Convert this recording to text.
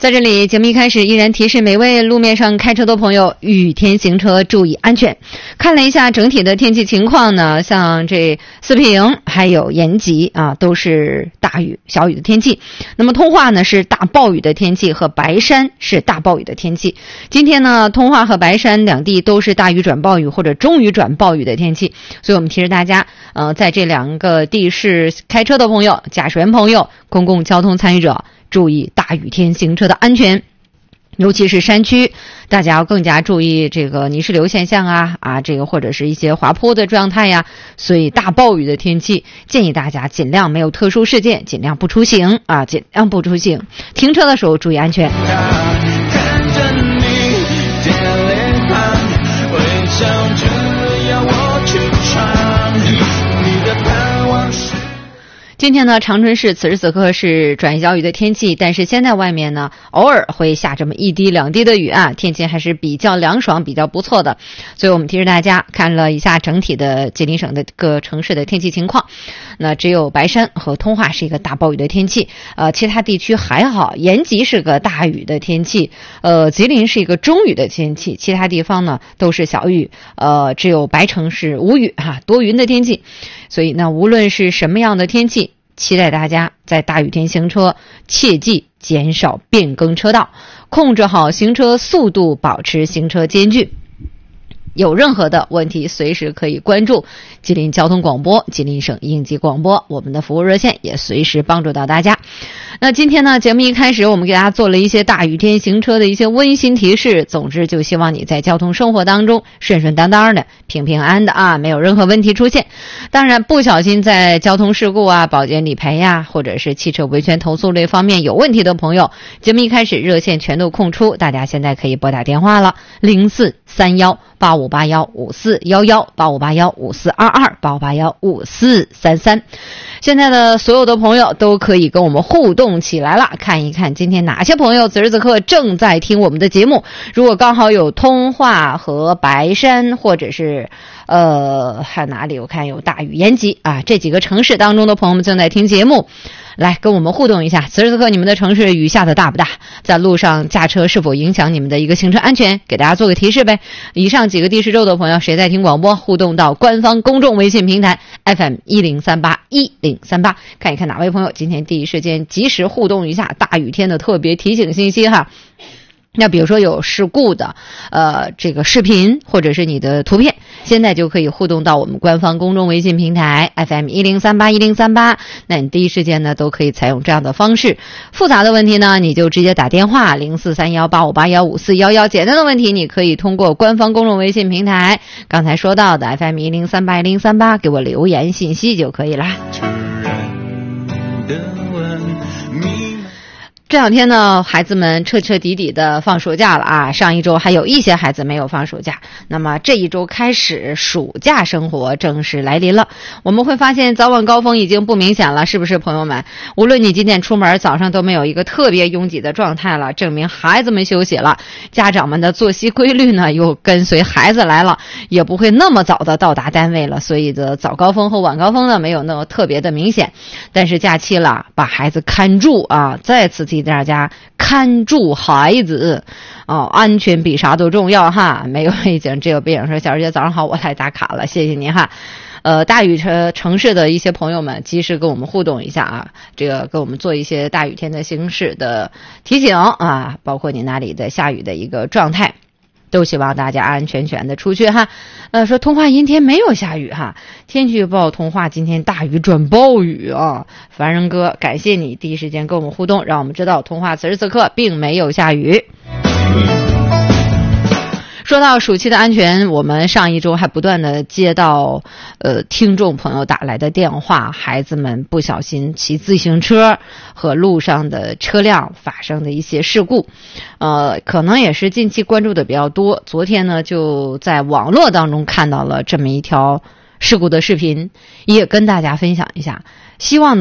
在这里节目一开始依然提示每位路面上开车的朋友雨天行车注意安全。看了一下整体的天气情况呢，像这四平还有延吉啊都是大雨小雨的天气，那么通化呢是大暴雨的天气，和白山是大暴雨的天气。今天呢通化和白山两地都是大雨转暴雨或者中雨转暴雨的天气，所以我们提示大家在这两个地市开车的朋友、驾驶员朋友、公共交通参与者注意大雨天行车的安全，尤其是山区，大家要更加注意这个泥石流现象这个或者是一些滑坡的状态呀。所以大暴雨的天气，建议大家尽量没有特殊事件，尽量不出行尽量不出行。停车的时候注意安全。看着你的脸庞，微笑着要我去闯，你的盼望是。今天呢，长春市此时此刻是转小雨的天气，但是现在外面呢，偶尔会下这么一滴两滴的雨天气还是比较凉爽，比较不错的。所以我们提示大家，看了一下整体的吉林省的各城市的天气情况，那只有白山和通化是一个大暴雨的天气，其他地区还好，延吉是个大雨的天气，吉林是一个中雨的天气，其他地方呢都是小雨，只有白城是无雨多云的天气。所以呢，无论是什么样的天气，期待大家在大雨天行车，切记减少变更车道，控制好行车速度，保持行车间距。有任何的问题随时可以关注吉林交通广播、吉林省应急广播，我们的服务热线也随时帮助到大家。那今天呢，节目一开始我们给大家做了一些大雨天行车的一些温馨提示，总之就希望你在交通生活当中顺顺当当的、平平安的没有任何问题出现。当然不小心在交通事故保险理赔或者是汽车维权投诉类方面有问题的朋友，节目一开始热线全都空出，大家现在可以拨打电话了，0431858154118581542285815433。现在的所有的朋友都可以跟我们互动起来了，看一看今天哪些朋友此时此刻正在听我们的节目。如果刚好有通化和白山，或者是还有哪里我看有大雨延吉这几个城市当中的朋友们正在听节目，来跟我们互动一下。此时此刻你们的城市雨下的大不大？在路上驾车是否影响你们的一个行车安全？给大家做个提示呗。以上几个地市州的朋友，谁在听广播，互动到官方公众微信平台 FM10381038，看一看哪位朋友今天第一时间及时互动一下大雨天的特别提醒信息那比如说有事故的这个视频或者是你的图片，现在就可以互动到我们官方公众微信平台 FM10381038，那你第一时间呢都可以采用这样的方式。复杂的问题呢你就直接打电话043185815411，简单的问题你可以通过官方公众微信平台刚才说到的 FM10381038给我留言信息就可以了。这两天呢，孩子们彻彻底底的放暑假了上一周还有一些孩子没有放暑假，那么这一周开始暑假生活正式来临了。我们会发现早晚高峰已经不明显了，是不是朋友们？无论你今天出门早上都没有一个特别拥挤的状态了，证明孩子们休息了，家长们的作息规律呢又跟随孩子来了，也不会那么早的到达单位了，所以的早高峰和晚高峰呢没有那么特别的明显。但是假期了，把孩子看住再次提大家看住孩子安全比啥都重要没有背景只有背景说小师姐早上好，我来打卡了，谢谢您大雨城市的一些朋友们及时跟我们互动一下这个跟我们做一些大雨天的形势的提醒包括你那里的下雨的一个状态，都希望大家安安全全的出去说通化阴天没有下雨天气预报通化今天大雨转暴雨凡人哥感谢你第一时间跟我们互动，让我们知道通化此时此刻并没有下雨。说到暑期的安全，我们上一周还不断的接到听众朋友打来的电话，孩子们不小心骑自行车和路上的车辆发生的一些事故，可能也是近期关注的比较多。昨天呢就在网络当中看到了这么一条事故的视频，也跟大家分享一下，希望呢